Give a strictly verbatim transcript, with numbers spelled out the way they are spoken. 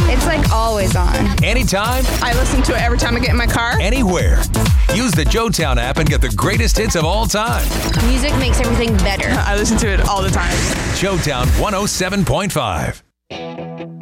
It's like always on. Anytime, I listen to it every time I get in my car. anywhere. Use the Joetown app and get the greatest hits of all time. Music makes everything better. I listen to it all the time. Joetown one oh seven point five.